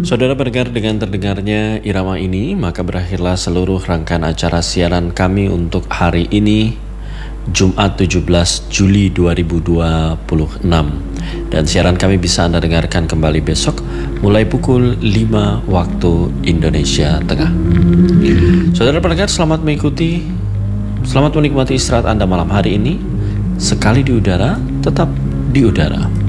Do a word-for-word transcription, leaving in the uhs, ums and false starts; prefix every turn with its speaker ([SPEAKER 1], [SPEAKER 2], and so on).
[SPEAKER 1] Saudara pendengar, dengan terdengarnya irama ini, maka berakhirlah seluruh rangkaian acara siaran kami untuk hari ini, Jumat tujuh belas Juli dua ribu dua puluh enam. Dan siaran kami bisa Anda dengarkan kembali besok mulai pukul lima waktu Indonesia Tengah. Saudara pendengar, selamat mengikuti, selamat menikmati istirahat Anda malam hari ini. Sekali di udara, tetap di udara.